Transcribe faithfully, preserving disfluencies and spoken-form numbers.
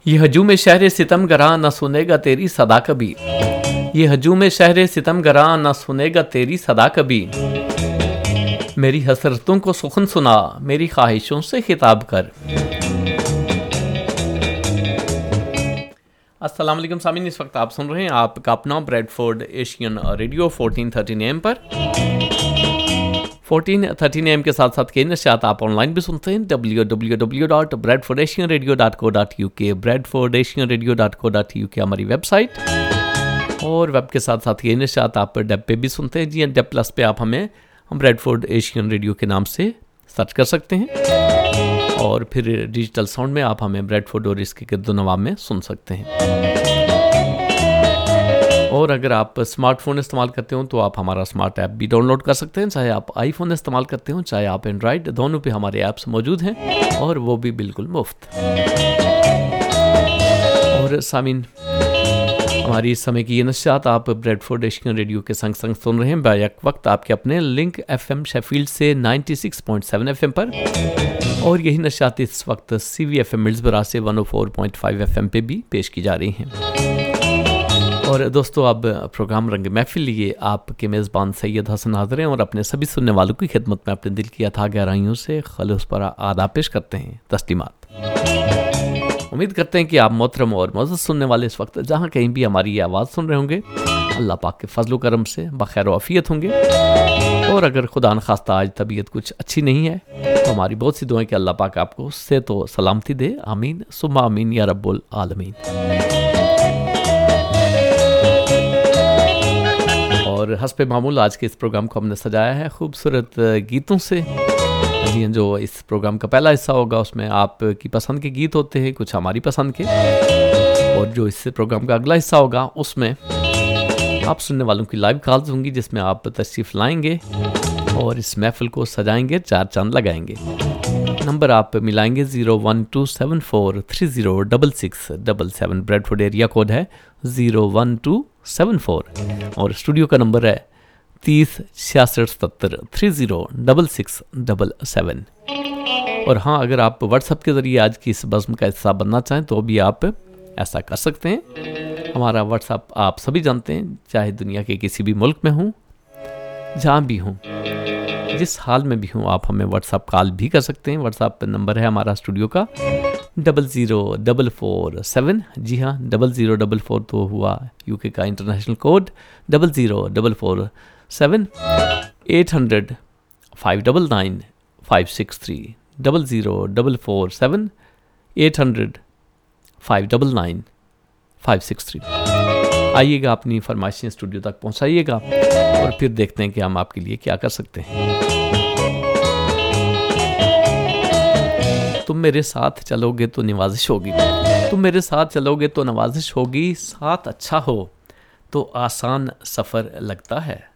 یہ ہجوم شہر ستم گراں نہ سنے گا تیری صدا کبھی، یہ ہجوم شہر ستم گراں نہ سنے گا تیری صدا کبھی، میری حسرتوں کو سخن سنا، میری خواہشوں سے خطاب کر۔ السلام علیکم سامعین، اس وقت آپ سن رہے ہیں آپ کا اپنا bread Ford Asian radio fourteen thirteen A M per. Fourteen thirteen A M کے ساتھ ساتھ کئی نشریات آپ آن لائن بھی سنتے ہیں، W W W dot bread Ford Asian radio dot کو ڈاٹ یو کے، bread Ford Asian radio dot کو ڈاٹ یو کے ہماری ویب سائٹ، اور ویب کے ساتھ ساتھ کئی نشریات آپ ڈیب پہ بھی سنتے ہیں۔ جی ڈیب پلس پہ آپ ہمیں بریڈ فورڈ ایشین ریڈیو کے نام سے سرچ کر سکتے ہیں، اور پھر ڈیجیٹل ساؤنڈ میں آپ ہمیں بریڈ فورڈ اور اس کے گرد و نواح میں سن سکتے ہیں۔ اور اگر آپ اسمارٹ فون استعمال کرتے ہوں تو آپ ہمارا اسمارٹ ایپ بھی ڈاؤن لوڈ کر سکتے ہیں، چاہے آپ آئی فون استعمال کرتے ہوں چاہے آپ اینڈرائڈ، دونوں پہ ہمارے ایپس موجود ہیں اور وہ بھی بالکل مفت۔ اور سامعین، ہماری اس سمے کی یہ نشریات آپ بریڈ فورڈ ایشین ریڈیو کے سنگ سنگ سن رہے ہیں بیک وقت آپ کے اپنے لنک ایف ایم شیفیلڈ سے ninety six point seven F M پر، اور یہی نشریات اس وقت سی وی ایف ایم ملزبرا سے ون او four point five F M پہ بھی پیش کی جا رہی ہیں۔ اور دوستو، اب پروگرام رنگ محفل لیے آپ کے میزبان سید حسن حاضر ہیں اور اپنے سبھی سننے والوں کی خدمت میں اپنے دل کی اتھاہ گہرائیوں سے خلوص پر آداب پیش کرتے ہیں، تسلیمات۔ امید کرتے ہیں کہ آپ محترم اور معزز سننے والے اس وقت جہاں کہیں بھی ہماری یہ آواز سن رہے ہوں گے، اللہ پاک کے فضل و کرم سے بخیر و عافیت ہوں گے، اور اگر خدا نخواستہ آج طبیعت کچھ اچھی نہیں ہے تو ہماری بہت سی دعائیں کہ اللہ پاک آپ کو صحت و سلامتی دے، آمین ثم آمین یا رب العالمین۔ اور حسب معمول آج کے اس پروگرام کو ہم نے سجایا ہے خوبصورت گیتوں سے۔ جی جو اس پروگرام کا پہلا حصہ ہوگا اس میں آپ کی پسند کے گیت ہوتے ہیں، کچھ ہماری پسند کے، اور جو اس پروگرام کا اگلا حصہ ہوگا اس میں آپ سننے والوں کی لائیو کالز ہوں گی، جس میں آپ تشریف لائیں گے اور اس محفل کو سجائیں گے، چار چاند لگائیں گے۔ نمبر آپ ملائیں گے zero one to seven four three zero double six double seven, bread Ford area code ہے zero one to seven four, اور اسٹوڈیو کا نمبر ہے تیس چھیاسٹھ ستر three zero double six double seven. اور ہاں، اگر آپ واٹس ایپ کے ذریعے آج کی اس بزم کا حصہ بننا چاہیں تو بھی آپ ایسا کر سکتے ہیں۔ ہمارا واٹس ایپ آپ سبھی جانتے ہیں، چاہے دنیا کے کسی بھی ملک میں ہوں، جہاں بھی ہوں، جس حال میں بھی ہوں، آپ ہمیں واٹس ایپ کال بھی کر سکتے ہیں۔ واٹس ایپ نمبر ہے ہمارا اسٹوڈیو کا double zero double four seven, جی ہاں ڈبل زیرو ڈبل فور تو ہوا یو کے کا international code, double zero double four seven eight hundred five double nine five six three, double zero double four seven eight hundred five double nine five six three. آئیے گا، اپنی فرمائشیں studio تک پہنچائیے گا، اور پھر دیکھتے ہیں کہ ہم آپ کے لیے کیا کر سکتے ہیں۔ تم میرے ساتھ چلو گے تو نوازش ہوگی، تم میرے ساتھ چلو گے تو نوازش ہوگی، ساتھ اچھا ہو تو آسان سفر لگتا ہے۔